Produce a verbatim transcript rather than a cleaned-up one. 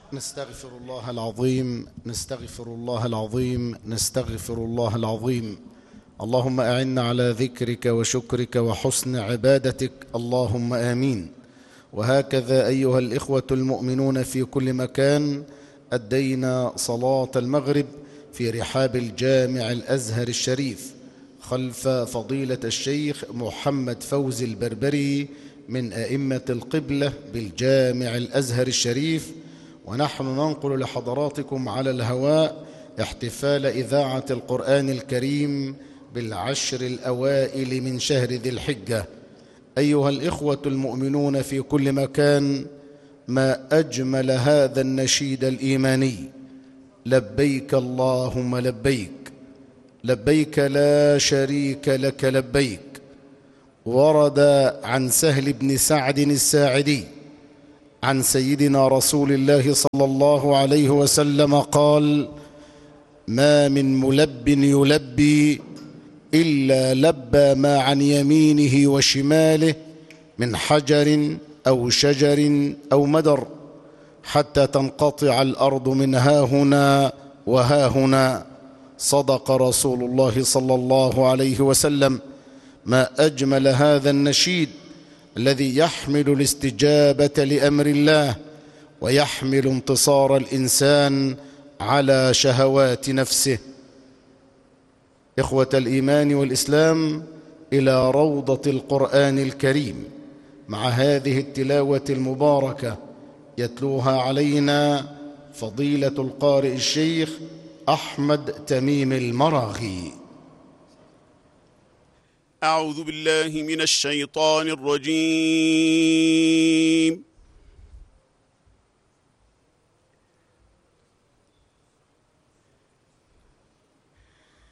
نستغفر الله العظيم نستغفر الله العظيم نستغفر الله العظيم. اللهم أعنا على ذكرك وشكرك وحسن عبادتك، اللهم آمين. وهكذا أيها الإخوة المؤمنون في كل مكان، أدينا صلاة المغرب في رحاب الجامع الأزهر الشريف خلف فضيلة الشيخ محمد فوزي البربري من أئمة القبلة بالجامع الأزهر الشريف، ونحن ننقل لحضراتكم على الهواء احتفال إذاعة القرآن الكريم بالعشر الأوائل من شهر ذي الحجة. أيها الإخوة المؤمنون في كل مكان، ما أجمل هذا النشيد الإيماني: لبيك اللهم لبيك، لبيك لا شريك لك لبيك. ورد عن سهل بن سعد الساعدي عن سيدنا رسول الله صلى الله عليه وسلم قال: ما من ملب يلبي إلا لبى ما عن يمينه وشماله من حجر أو شجر أو مدر، حتى تنقطع الأرض من هاهنا وهاهنا. صدق رسول الله صلى الله عليه وسلم. ما أجمل هذا النشيد الذي يحمل الاستجابة لأمر الله ويحمل انتصار الإنسان على شهوات نفسه. إخوة الإيمان والإسلام، إلى روضة القرآن الكريم مع هذه التلاوة المباركة يتلوها علينا فضيلة القارئ الشيخ أحمد تميم المراغي. أعوذ بالله من الشيطان الرجيم.